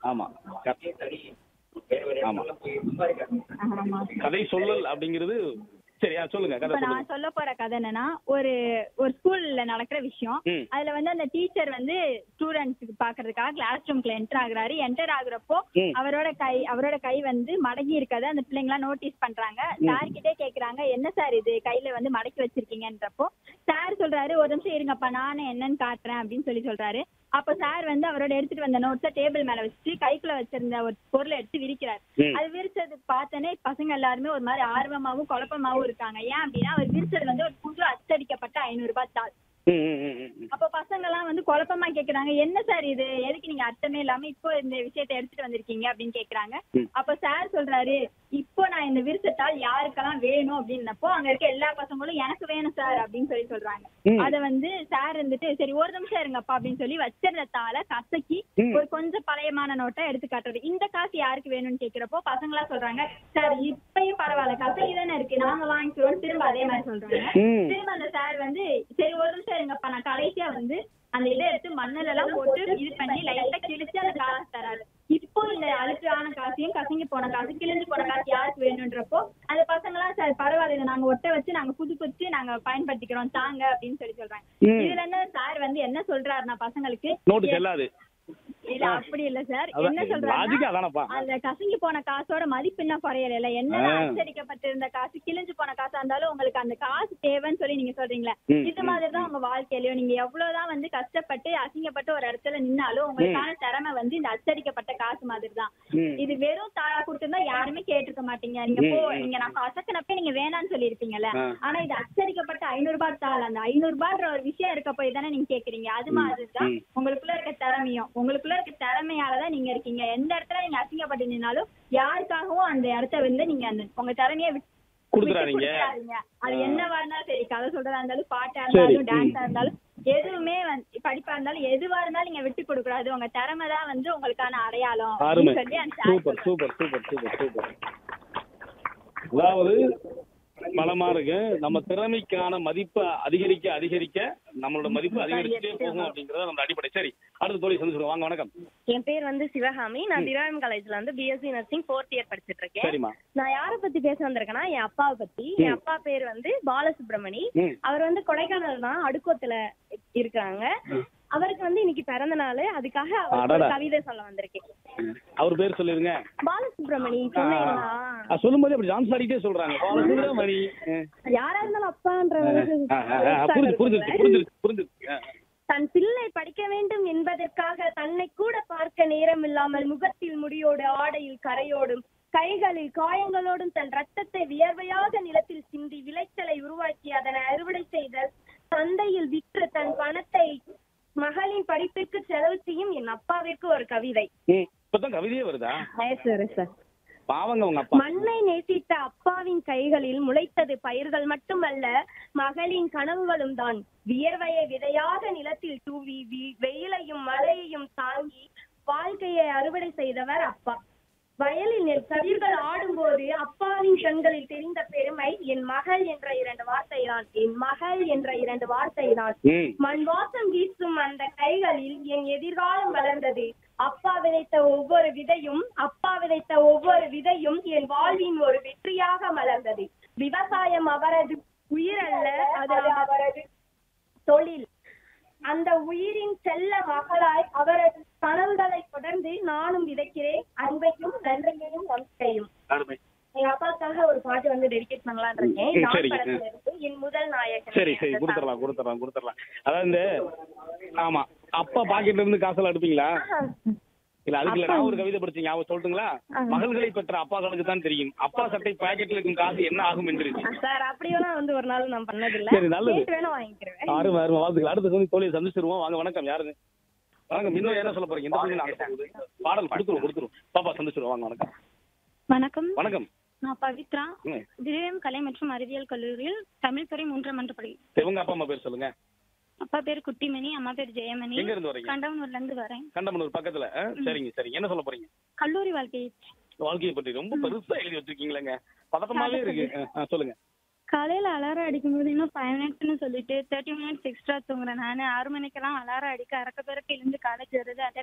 ஆமா. ஆமா. ஆமா. கதை சொல்லல் அப்படிங்கிறது சரி. சொல்லுங்க. கதை இப்ப சொல்லுங்க. நான் சொல்ல போற கதை என்னன்னா, ஒரு ஒரு ஸ்கூல்ல நடக்கிற விஷயம். ம். அதுல வந்து அந்த டீச்சர் வந்து ஸ்டூடெண்ட்ஸ்க்கு பாக்குறதுக்காக கிளாஸ் ரூம்குள்ள என்டர் ஆகுறாரு. என்டர் ஆகுறப்போ ம். அவரோட கை வந்து மடங்கி இருக்கத அந்த பிள்ளைங்க எல்லாம் நோட்டீஸ் பண்றாங்க. சார் கிட்டே கேக்குறாங்க, என்ன சார் இது கையில வந்து மடக்கி வச்சிருக்கீங்கன்றப்போ சார் சொல்றாரு, ஒரு நிமிஷம் இருங்கப்பா நானே என்னன்னு காட்டுறேன் அப்படின்னு சொல்றாரு. அப்ப சார் வந்து அவரோட எடுத்துட்டு வந்த நோட்ஸ டேபிள் மேல வச்சு கைக்குள்ள வச்சிருந்த ஒரு பொருளை எடுத்து விரிக்கிறார். ம். அது விரிச்சது பார்த்தனே பசங்க எல்லாருமே ஒரு மாதிரி ஆர்வமாவும் குழப்பமாவும் இருக்காங்க. ஏன் அப்படின்னா அவர் விரிச்சது வந்து ஒரு புது அச்சடிக்கப்பட்ட 500 ரூபாய் தாள். ம், ம், ம், ம். அப்ப பசங்க எல்லாம் வந்து குழப்பமா கேக்குறாங்க, என்ன சார் இது, எதுக்கு நீங்க அர்த்தமே இல்லாம இப்போ இந்த விஷயத்தை எடுத்துட்டு வந்திருக்கீங்க அப்படின்னு கேக்குறாங்க. ம். அப்ப சார் சொல்றாரு, இப்போ நான் இந்த விரிசத்தால் யாருக்கெல்லாம் வேணும் அப்படின்னப்போ அங்க இருக்க எல்லா பசங்களும் எனக்கு வேணும் சார் அப்படின்னு சொல்றாங்க. ம். அத வந்து சார் இருந்துட்டு சரி ஒரு நிமிஷம் இருங்கப்பா அப்படின்னு சொல்லி வச்சிருந்த தாளை கசக்கி ம். ஒரு கொஞ்சம் பழையமான நோட்டை எடுத்து காட்டுறது. இந்த காசு யாருக்கு வேணும்னு கேக்குறப்போ பசங்களா சொல்றாங்க, சார் இப்பயும் பரவாயில்ல கசக்கி தானே இருக்கு நாங்க வாங்கிக்கிறோம் திரும்ப அதே மாதிரி சொல்றாங்க. ம். திரும்ப அந்த சார் வந்து சரி ஒரு நிமிஷம் இருங்கப்பா நான் கடைசியா வந்து அந்த இதை எடுத்து மண்ணுல எல்லாம் போட்டு இது பண்ணி லைட்டா கிழிச்சு அந்த காசு தராரு. இப்போ இந்த அழுக்கான காசையும் கசங்கி போன காசு கிழிஞ்சு போன காசு யாருக்கு வேணும்ன்றப்போ அந்த பசங்க எல்லாம் சார் பரவாயில்ல இதை நாங்க ஒட்ட வச்சு நாங்க புதுப்பிச்சு நாங்க பயன்படுத்திக்கிறோம் தாங்க அப்படின்னு சொல்றாங்க. ம். இதுல என்ன சார் வந்து என்ன சொல்றாருன்னா பசங்களுக்கு நோட்டு செல்லாது. இல்ல அப்படி இல்ல சார். அதான் என்ன லாஜிக்கா சொல்றாங்க, அதானப்பா. அந்த கசங்கி போன காசோட மதிப்பு என்ன குறையல. என்னதான் அச்சடிக்கப்பட்டிருந்த காசு கிழிஞ்சு போன காசா இருந்தாலும் உங்களுக்கு அந்த காசு தேவைன்னு சொல்லி நீங்க சொல்றீங்களா, ம். இது மாதிரிதான் உங்க வாழ்க்கையிலயும் நீங்க எவ்வளவுதான் வந்து கஷ்டப்பட்டு அசிங்கப்பட்டு ஒரு இடத்துல நின்னாலும் உங்களுக்கான திறமை வந்து இந்த அச்சடிக்கப்பட்ட காசு மாதிரி தான். ம். இது வெறும் தாளா கொடுத்திருந்தா யாருமே கேட்டிருக்க மாட்டீங்க. நீங்க நீங்க நான் கசக்கினப்ப நீங்க வேணான்னு சொல்லிருப்பீங்கல்ல. ஆனா இது அச்சடிக்கப்பட்ட 500 ரூபாய் தாள். அந்த 500 ரூபாய்ன்ற ஒரு விஷயம் இருக்க போய் தானே நீங்க கேக்குறீங்க. அது மாதிரிதான் உங்களுக்குள்ள இருக்க திறமையும் உங்களுக்குள்ள இருக்க திறமையாலதான் நீங்க இருக்கீங்க. எந்த இடத்துல நீங்க அசிங்கப்பட்டு நின்னாலும் யாருக்காகவும் அந்த இடத்த வந்து நீங்க அந்த உங்க திறமைய கொடுத்துறாதீங்க. அது என்னவா இருந்தாலும் சரி, கதை சொல்றதா இருந்தாலும் பாட்டா இருந்தாலும் டான்ஸா இருந்தாலும் எதுவுமே படிப்பா இருந்தாலும் எதுவா இருந்தாலும் நீங்க விட்டு கொடுக்க கூடாது. உங்க திறமை தான் வந்து உங்களுக்கான அடையாளம் அப்படின்னு சொல்லி அந்த sir super super super super super. அதாவது பலமா இருக்கு. நம்ம திறமைக்கான மதிப்பை அதிகரிக்க அதிகரிக்க நம்மளோட மதிப்பு அதிகரிச்சுட்டே போகும் அப்படிங்கறத நம்ம அடிப்படை. சரி, அடுத்த தோழி சந்திச்சிருவோம். வாங்க. வணக்கம். என் பேர் வந்து சிவகாமி. நான் திராவிடம் காலேஜ்ல வந்து பிஎஸ்சி நர்சிங் 4th இயர் படிச்சிட்டு இருக்கேன். சரிம்மா. நான் யாரை பத்தி பேச வந்திருக்கேன்னா என் அப்பாவை பத்தி. என் அப்பா பேர் வந்து பாலசுப்ரமணி. ம். அவர் வந்து கொடைக்கானல் தான் அடுக்கோத்துல இருக்காங்க. அவருக்கு வந்து இன்னைக்கு பிறந்த நாள். அதுக்காக அவருக்கு ஒரு கவிதை சொல்ல வந்திருக்கேன். அவர் பேர் சொல்லிருங்க. பாலசுப்ரமணி சொன்னீங்களா? சொல்லும்போது அப்படி டான்ஸ் ஆடிட்டே சொல்றாங்க. பாலசுப்ரமணி. யாரா இருந்தாலும் அப்பான்ற புரிஞ்சு. தன் பிள்ளை படிக்க வேண்டும் என்பதற்காக தன்னை கூட பார்க்க நேரம் இல்லாமல் முகத்தில் முடியோடு ஆடையில் கரையோடும் கைகளில் காயங்களோடும் தன் ரத்தத்தை வியர்வையாக நிலத்தில் சிந்தி விளைச்சலை உருவாக்கி அதனை அறுவடை செய்தல் சந்தையில் விற்று தன் பணத்தை மகளின் படிப்பிற்கு செலவு செய்யும் என் அப்பாவிற்கு ஒரு கவிதை. இப்பதான் கவிதையே வருதா? பாவங்க உங்க அப்பா. மண்ணை நேசித்த அப்பாவின் கைகளில் முளைத்தது பயிர்கள் மட்டுமல்ல மகளின் கனவுகளும் தான். வியர்வையை விதையாக நிலத்தில் தூவி வெயிலையும் மழையையும் தாங்கி வாழ்க்கையை அறுவடை செய்தவர் அப்பா. வயலில் நெல் கதிர்கள் ஆடும்போது அப்பாவின் கண்களில் தெரிந்த பெருமை என் மகள் என்ற 2 வார்த்தை தான். என் மகள் என்ற 2 வார்த்தை தான். மண் வாசம் வீசும் அந்த கைகளில் என் எதிர்காலம் வளர்ந்தது. அப்பா விதைத்த ஒவ்வொரு விதையும் என் வாழ்வின் ஒரு வெற்றியாக மலர்ந்தது. விவசாயம் அவரது உயிர் அல்ல, அது அவரது தொழில். அந்த உயிரின் செல்ல மகளாய் அவரது கனவுகளை தொடர்ந்து நானும் விதைக்கிறேன் அன்பையும் நன்றியையும் நம்பிக்கையும். எங்க அப்பாவுக்காக ஒரு பாட்டு வந்து டெடிகேட் பண்ணலாம்னு இருக்கேன். என் முதல் நாயகன். சரி சரி கொடுத்துடலாம். அதாவது ஆமா அப்பா பாக்கெட்ல இருந்து காசெல்லாம் எடுப்பீங்களா? இல்ல அதுக்கு இல்ல, நான் ஒரு கவிதை படிச்சீங்க அவ சொல்லுங்களா? மகள்களை பெற்ற அப்பாக்களுக்கு தான் தெரியும் அப்பா சட்டை பாக்கெட்ல இருக்கும் காசு என்ன ஆகும் என்று. சார் அப்படியெல்லாம் வந்து ஒரு நாள் நான் பண்ணதில்லை. சரி நல்லது. வேணும் வாங்கிக்கிறேன். வாழ்த்துக்கள். அடுத்த தோழியை சந்திச்சிருவோம். வாங்க. வணக்கம். யாருங்க? வணக்கம். இன்னும் என்ன சொல்ல போறீங்க? பாடல் கொடுத்துருவோம். பாப்பா சந்திச்சிருவோம். வாங்க. வணக்கம். வணக்கம். வணக்கம். நான் பவித்ரா. திரவியம் கலை மற்றும் அறிவியல் கல்லூரியில் தமிழ் துறை 3ஆம் ஆண்டு படிக்கிறேன். உங்க அப்பா அம்மா பேர் சொல்லுங்க. அப்பா பேர் குட்டிமணி, அம்மா பேர் ஜெயமணி. எங்க இருந்து வரீங்க? கண்டமனூர்ல இருந்து வரேன். கண்டமனூர் பக்கத்துல. சரிங்க. என்ன சொல்ல போறீங்க? கல்லூரி வாழ்க்கையை பத்தி ரொம்ப பெருசா எழுதி வச்சிருக்கீங்களேங்க. பதட்டமாவே இருக்கு. சொல்லுங்க. காலையில அலாரம் அடிக்கும்போது இன்னும் 5 மினிட்ஸ்னு சொல்லிட்டு 30 மினிட்ஸ் எக்ஸ்ட்ரா தூங்குறேன். நான் 6 மணிக்கெல்லாம் அலாரம் அடிக்க அறக்க பிறக்க எழுந்து காலேஜ் வருது.